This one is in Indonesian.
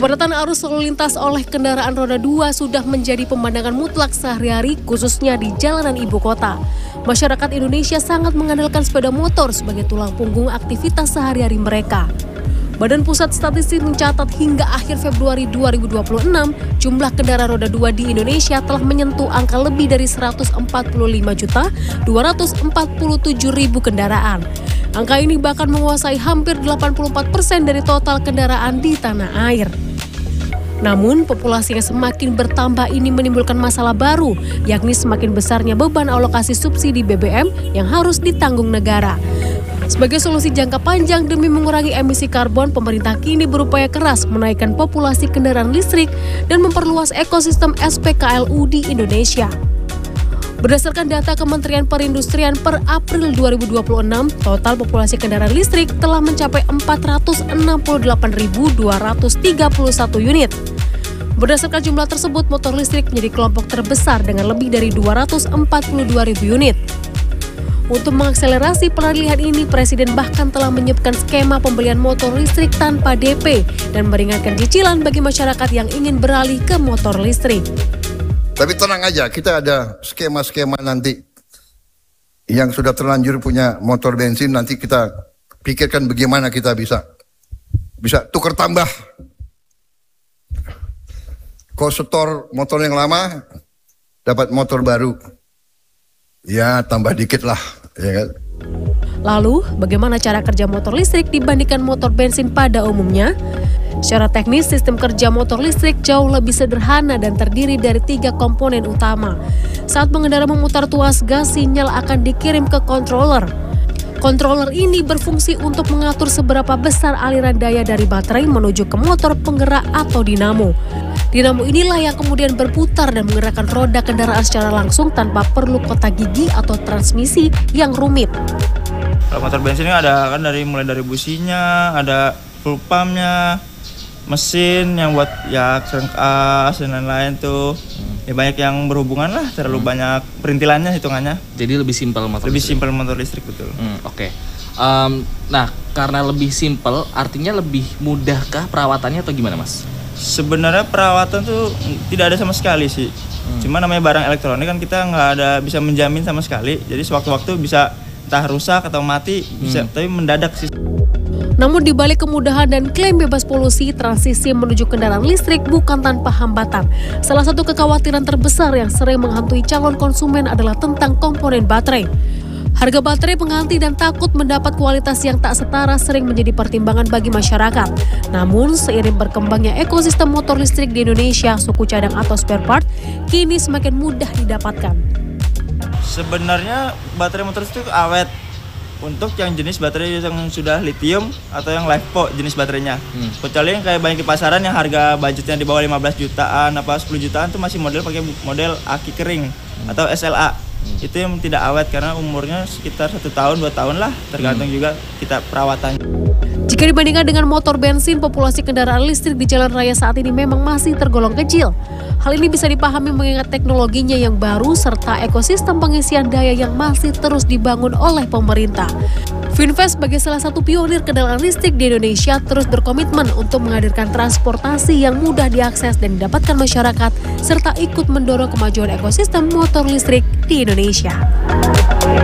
Kepadatan arus lalu lintas oleh kendaraan roda 2 sudah menjadi pemandangan mutlak sehari-hari khususnya di jalanan ibu kota. Masyarakat Indonesia sangat mengandalkan sepeda motor sebagai tulang punggung aktivitas sehari-hari mereka. Badan Pusat Statistik mencatat hingga akhir Februari 2026, jumlah kendaraan roda 2 di Indonesia telah menyentuh angka lebih dari 145.247.000 kendaraan. Angka ini bahkan menguasai hampir 84% dari total kendaraan di tanah air. Namun, populasi yang semakin bertambah ini menimbulkan masalah baru, yakni semakin besarnya beban alokasi subsidi BBM yang harus ditanggung negara. Sebagai solusi jangka panjang demi mengurangi emisi karbon, pemerintah kini berupaya keras menaikkan populasi kendaraan listrik dan memperluas ekosistem SPKLU di Indonesia. Berdasarkan data Kementerian Perindustrian per April 2026, total populasi kendaraan listrik telah mencapai 468.231 unit. Berdasarkan jumlah tersebut, motor listrik menjadi kelompok terbesar dengan lebih dari 242.000 unit. Untuk mengakselerasi peralihan ini, Presiden bahkan telah menyiapkan skema pembelian motor listrik tanpa DP dan meringankan cicilan bagi masyarakat yang ingin beralih ke motor listrik. Tapi tenang aja, kita ada skema-skema nanti yang sudah terlanjur punya motor bensin, nanti kita pikirkan bagaimana kita bisa tukar tambah. Kau setor motor yang lama, dapat motor baru. Ya tambah dikit lah, ya kan? Lalu, bagaimana cara kerja motor listrik dibandingkan motor bensin pada umumnya? Secara teknis, sistem kerja motor listrik jauh lebih sederhana dan terdiri dari 3 komponen utama. Saat pengendara memutar tuas gas, sinyal akan dikirim ke controller. Controller ini berfungsi untuk mengatur seberapa besar aliran daya dari baterai menuju ke motor penggerak atau dinamo. Dinamo inilah yang kemudian berputar dan menggerakkan roda kendaraan secara langsung tanpa perlu kotak gigi atau transmisi yang rumit. Kalau motor bensin ada kan mulai dari businya, ada full pumpnya, mesin yang buat ya crankcase dan lain-lain tuh. Ya banyak yang berhubungan lah, terlalu banyak perintilannya hitungannya. Jadi lebih simpel motor lebih listrik? Simpel motor listrik, betul. Oke. Nah, karena lebih simpel, artinya lebih mudahkah perawatannya atau gimana, Mas? Sebenarnya perawatan tuh tidak ada sama sekali sih. Cuma namanya barang elektronik kan kita nggak ada bisa menjamin sama sekali. Jadi sewaktu-waktu bisa entah rusak atau mati, bisa tapi mendadak sih. Namun di balik kemudahan dan klaim bebas polusi, transisi menuju kendaraan listrik bukan tanpa hambatan. Salah satu kekhawatiran terbesar yang sering menghantui calon konsumen adalah tentang komponen baterai. Harga baterai pengganti dan takut mendapat kualitas yang tak setara sering menjadi pertimbangan bagi masyarakat. Namun, seiring berkembangnya ekosistem motor listrik di Indonesia, suku cadang atau spare part kini semakin mudah didapatkan. Sebenarnya baterai motor listrik awet. Untuk yang jenis baterai yang sudah lithium atau yang LiFePO jenis baterainya. Kecuali yang kayak banyak di pasaran yang harga budgetnya di bawah 15 jutaan apa 10 jutaan itu masih pakai model aki kering atau SLA. Itu yang tidak awet karena umurnya sekitar 1 tahun 2 tahun lah, tergantung juga kita perawatannya. Jika dibandingkan dengan motor bensin, populasi kendaraan listrik di jalan raya saat ini memang masih tergolong kecil. Hal ini bisa dipahami mengingat teknologinya yang baru serta ekosistem pengisian daya yang masih terus dibangun oleh pemerintah. Finfast sebagai salah satu pionir kendaraan listrik di Indonesia terus berkomitmen untuk menghadirkan transportasi yang mudah diakses dan didapatkan masyarakat serta ikut mendorong kemajuan ekosistem motor listrik di Indonesia.